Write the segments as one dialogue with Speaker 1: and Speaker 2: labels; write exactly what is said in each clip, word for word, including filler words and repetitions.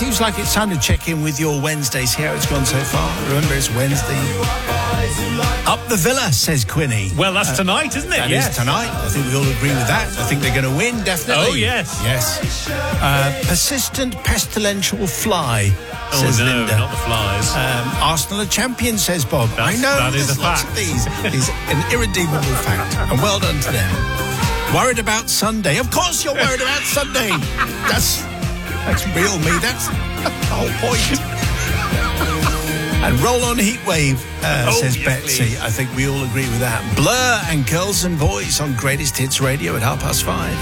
Speaker 1: seems like it's time to check in with your Wednesdays. See how it's gone so far. Remember, it's Wednesday. Up the Villa, says Quinny.
Speaker 2: Well, that's uh, tonight, isn't it?
Speaker 1: That
Speaker 2: yes.
Speaker 1: is tonight. I think we all agree with that. I think they're going to win, definitely.
Speaker 2: Oh, yes.
Speaker 1: Yes. Uh, persistent pestilential fly, says
Speaker 2: oh, no,
Speaker 1: Linda.
Speaker 2: not the flies.
Speaker 1: Um, Arsenal are champions, says Bob.
Speaker 2: That's,
Speaker 1: I know,
Speaker 2: that is
Speaker 1: there's
Speaker 2: a
Speaker 1: lots
Speaker 2: fact.
Speaker 1: of these. It's an irredeemable fact. And well done to them. Worried about Sunday. Of course you're worried about Sunday. That's that's real me. That's the whole point. And roll on Heatwave, uh,
Speaker 2: oh,
Speaker 1: says
Speaker 2: yes,
Speaker 1: Betsy.
Speaker 2: please.
Speaker 1: I think we all agree with that. Blur and Girls and Boys on Greatest Hits Radio at half past five.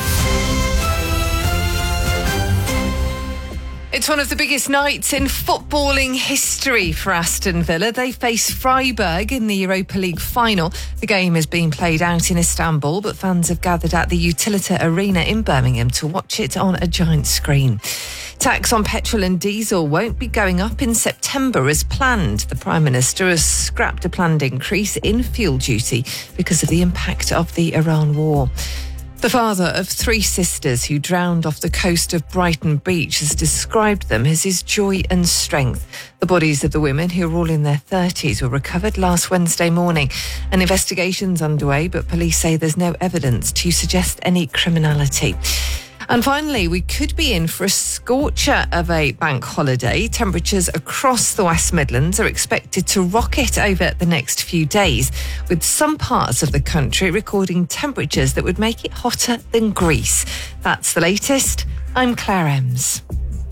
Speaker 3: It's one of the biggest nights in footballing history for Aston Villa. They face Freiburg in the Europa League final. The game is being played out in Istanbul, but fans have gathered at the Utilita Arena in Birmingham to watch it on a giant screen. Tax on petrol and diesel won't be going up in September as planned. The Prime Minister has scrapped a planned increase in fuel duty because of the impact of the Iran war. The father of three sisters who drowned off the coast of Brighton Beach has described them as his joy and strength. The bodies of the women, who are all in their thirties, were recovered last Wednesday morning. An investigation's underway, but police say there's no evidence to suggest any criminality. And finally, we could be in for a scorcher of a bank holiday. Temperatures across the West Midlands are expected to rocket over the next few days, with some parts of the country recording temperatures that would make it hotter than Greece. That's the latest. I'm Claire Ems.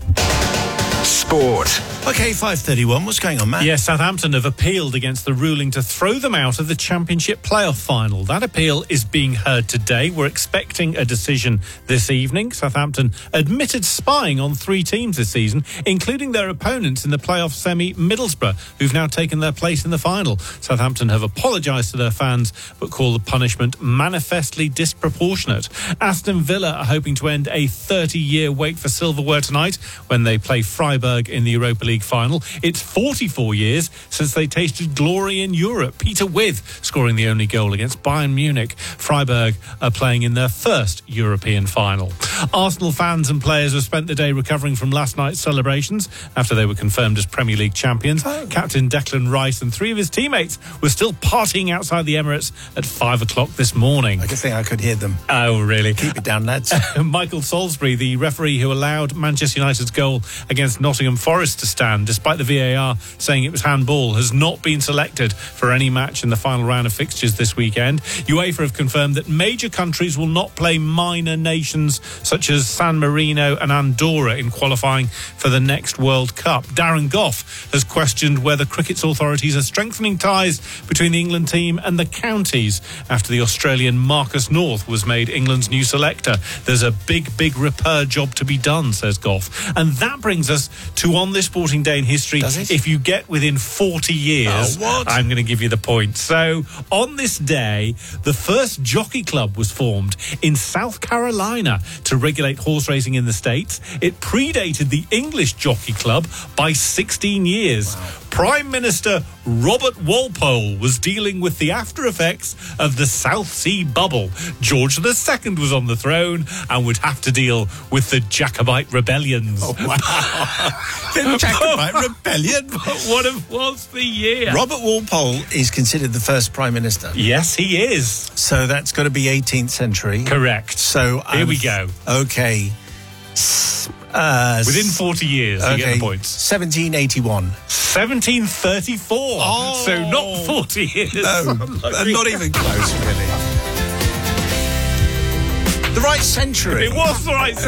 Speaker 4: Sport.
Speaker 1: OK, five thirty-one. What's going on, Matt?
Speaker 2: Yes, Southampton have appealed against the ruling to throw them out of the Championship playoff final. That appeal is being heard today. We're expecting a decision this evening. Southampton admitted spying on three teams this season, including their opponents in the playoff semi, Middlesbrough, who've now taken their place in the final. Southampton have apologised to their fans, but call the punishment manifestly disproportionate. Aston Villa are hoping to end a thirty-year wait for silverware tonight when they play Freiburg in the Europa League final. It's forty-four years since they tasted glory in Europe. Peter With scoring the only goal against Bayern Munich. Freiburg are playing in their first European final. Arsenal fans and players have spent the day recovering from last night's celebrations after they were confirmed as Premier League champions. Oh. Captain Declan Rice and three of his teammates were still partying outside the Emirates at five o'clock this morning.
Speaker 1: I just think I could hear them.
Speaker 2: Oh, really?
Speaker 1: Keep it down, lads.
Speaker 2: Michael Salisbury, the referee who allowed Manchester United's goal against Nottingham Forest to stand, despite the V A R saying it was handball, has not been selected for any match in the final round of fixtures this weekend. UEFA have confirmed that major countries will not play minor nations such as San Marino and Andorra in qualifying for the next World Cup. Darren Gough has questioned whether cricket's authorities are strengthening ties between the England team and the counties after the Australian Marcus North was made England's new selector. There's a big, big repair job to be done, says Gough. And that brings us to On This Sporting Day in History. If you get within forty years,
Speaker 1: oh, what?
Speaker 2: I'm going to give you the point. So, on this day, the first jockey club was formed in South Carolina to regulate horse racing in the States. It predated the English Jockey Club by sixteen years. Wow. Prime Minister Robert Walpole was dealing with the after effects of the South Sea bubble. George the Second was on the throne and would have to deal with the Jacobite rebellions.
Speaker 1: Oh, wow. The Jacobite rebellion?
Speaker 2: But what was the year?
Speaker 1: Robert Walpole is considered the first Prime Minister.
Speaker 2: Yes, he is.
Speaker 1: So that's got to be eighteenth century.
Speaker 2: Correct.
Speaker 1: So
Speaker 2: Here
Speaker 1: um,
Speaker 2: we go.
Speaker 1: Okay. Uh,
Speaker 2: Within forty years,
Speaker 1: okay.
Speaker 2: you get the points.
Speaker 1: seventeen eighty-one.
Speaker 2: seventeen thirty-four.
Speaker 1: Oh.
Speaker 2: So not forty years.
Speaker 1: No, not even close, really. The right century.
Speaker 2: It was the right century.